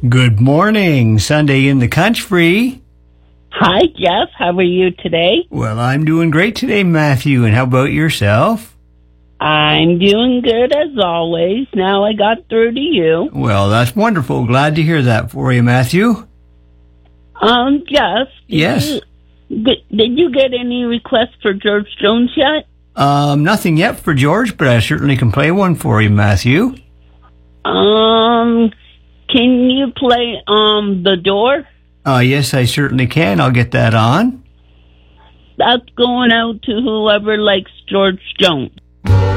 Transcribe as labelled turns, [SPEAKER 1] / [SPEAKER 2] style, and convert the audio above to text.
[SPEAKER 1] Good morning, Sunday in the country.
[SPEAKER 2] Hi, Jeff. How are you today?
[SPEAKER 1] Well, I'm doing great today, Matthew. And how about yourself?
[SPEAKER 2] I'm doing good as always. Now I got through to you.
[SPEAKER 1] Well, that's wonderful. Glad to hear that for you, Matthew.
[SPEAKER 2] Jeff.
[SPEAKER 1] Yes.
[SPEAKER 2] Did you get any requests for George Jones yet?
[SPEAKER 1] Nothing yet for George, but I certainly can play one for you, Matthew.
[SPEAKER 2] Can you play, The Door?
[SPEAKER 1] Yes, I certainly can. I'll get that on.
[SPEAKER 2] That's going out to whoever likes George Jones.